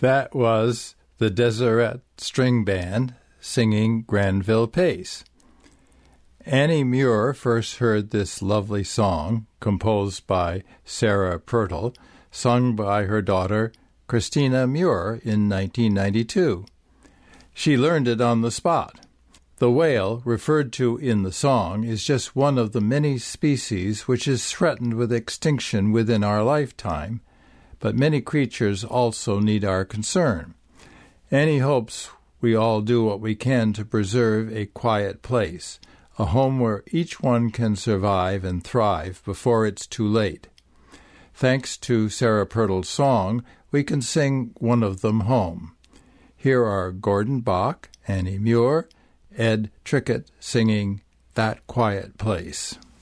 That was the Deseret String Band singing Granville Pace. Annie Muir first heard this lovely song, composed by Sarah Purtle, sung by her daughter Christina Muir in 1992. She learned it on the spot. The whale referred to in the song is just one of the many species which is threatened with extinction within our lifetime, but many creatures also need our concern. Annie hopes we all do what we can to preserve a quiet place, a home where each one can survive and thrive before it's too late. Thanks to Sarah Purtle's song, we can sing one of them home. Here are Gordon Bach, Annie Muir, Ed Trickett singing That Quiet Place.